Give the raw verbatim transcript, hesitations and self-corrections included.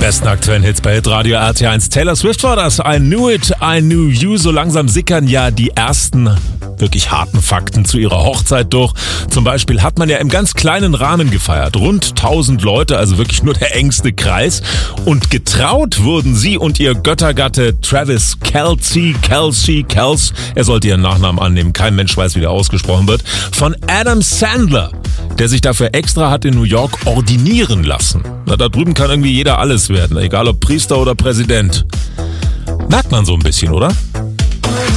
besten aktuellen Hits bei Hitradio R T eins. Taylor Swift war das. I knew it, I knew you. So langsam sickern ja die ersten wirklich harten Fakten zu ihrer Hochzeit durch. Zum Beispiel hat man ja im ganz kleinen Rahmen gefeiert. Rund tausend Leute, also wirklich nur der engste Kreis. Und getraut wurden sie und ihr Göttergatte Travis Kelce, Kelce, Kels, er sollte ihren Nachnamen annehmen, kein Mensch weiß, wie der ausgesprochen wird, von Adam Sandler, der sich dafür extra hat in New York ordinieren lassen. Na, da drüben kann irgendwie jeder alles werden, egal ob Priester oder Präsident. Merkt man so ein bisschen, oder?